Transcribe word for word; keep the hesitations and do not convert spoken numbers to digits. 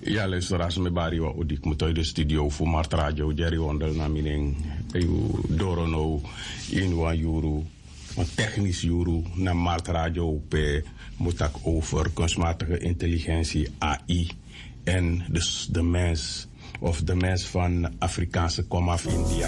Ja, luisteraars, me bari wa odik mo de studio voor Mart Radio Jerry Wondel na mining eu dorono in wa yuru technisch juru na Mart Radio pe motak over kunstmatige intelligentie A I en dus de mens of de mens van Afrikaanse komaf India.